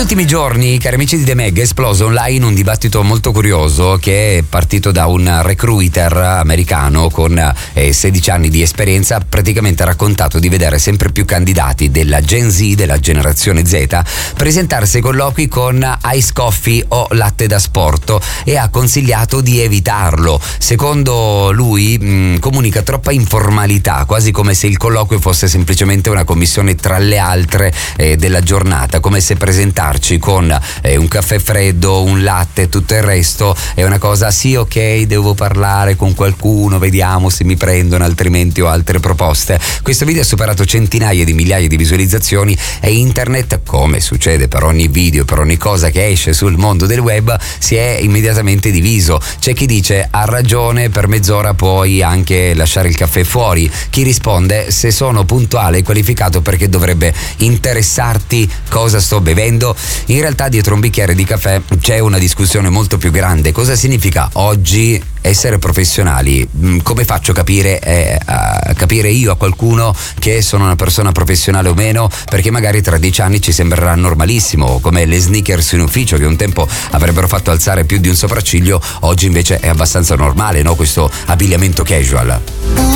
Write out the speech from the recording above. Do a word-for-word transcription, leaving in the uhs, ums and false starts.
ultimi giorni, cari amici di The Meg, è esploso online un dibattito molto curioso che è partito da un recruiter americano con eh, sedici anni di esperienza. Praticamente ha raccontato di vedere sempre più candidati della Gen Z, della generazione Z, presentarsi ai colloqui con ice coffee o latte da sporto, e ha consigliato di evitarlo. Secondo lui mh, comunica troppa informalità, quasi come se il colloquio fosse semplicemente una commissione tra le altre eh, della giornata, come se presentarci con eh, un caffè freddo, un latte e tutto il resto è una cosa, sì, ok, devo parlare con qualcuno, vediamo se mi prendono, altrimenti ho altre proposte. Questo video ha superato centinaia di migliaia di visualizzazioni e internet, come succede per ogni video, per ogni cosa che esce sul mondo del web, si è immediatamente diviso. C'è chi dice ha ragione, per mezz'ora puoi anche lasciare il caffè fuori. Chi risponde se sono puntuale e qualificato perché dovrebbe interessarti cosa sto bevendo. In realtà dietro un bicchiere di caffè c'è una discussione molto più grande. Cosa significa oggi essere professionali? Come faccio a capire, eh, a capire io a qualcuno che sono una persona professionale o meno? Perché magari tra dieci anni ci sembrerà normalissimo, come le sneakers in ufficio che un tempo avrebbero fatto alzare più di un sopracciglio, oggi invece è abbastanza normale, no? Questo abbigliamento casual.